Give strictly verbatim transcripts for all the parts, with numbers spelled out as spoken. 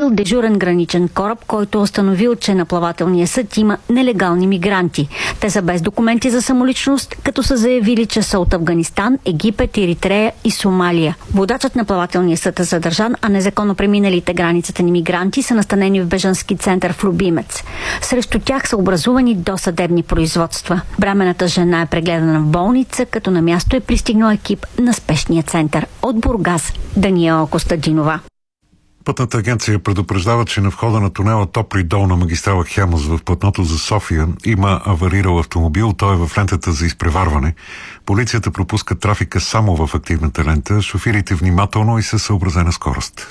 разкрил дежурен граничен кораб, който установил, че на плавателния съд има нелегални мигранти. Те са без документи за самоличност, като са заявили, че са от Афганистан, Египет, Еритрея и Сомалия. Водачът на плавателния съд е задържан, а незаконно преминалите границата ни мигранти са настанени в бежански център в Любимец. Срещу тях са образувани досъдебни производства. Бременната жена е прегледана в болница, като на място е пристигнал екип на спешния център. От Бургас, Даниела Костадинова. Пътната агенция предупреждава, че на входа на тунела Топри дол на магистрала Хемус в платното за София има аварирал автомобил. Той е в лентата за изпреварване. Полицията пропуска трафика само в активната лента. Шофирите внимателно и със съобразена скорост.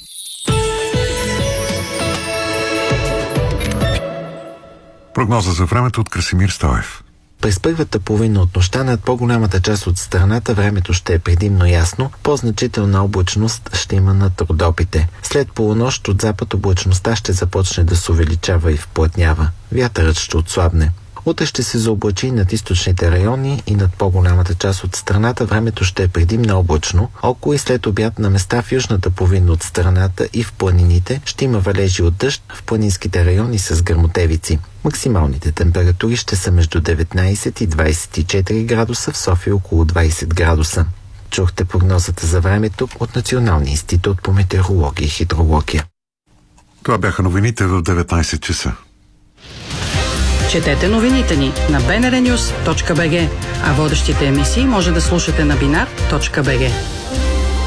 Прогноза за времето от Красимир Стоев. През първата половина от нощта над по-голямата част от страната времето ще е предимно ясно, по-значителна облачност ще има над Родопите. След полунощ от запад облачността ще започне да се увеличава и вплътнява. Вятърът ще отслабне. Утре ще се заоблачи над източните райони и над по-голямата част от страната времето ще е предимно облачно. Около и след обяд на места в южната половина от страната и в планините ще има валежи от дъжд, в планинските райони с гръмотевици. Максималните температури ще са между деветнайсет и двайсет и четири градуса, в София около двайсет градуса. Чухте прогнозата за времето от Националния институт по метеорология и хидрология. Това бяха новините в деветнайсет часа. Четете новините ни на би ен ар нюс точка би джи, а водещите емисии може да слушате на бинар точка би джи.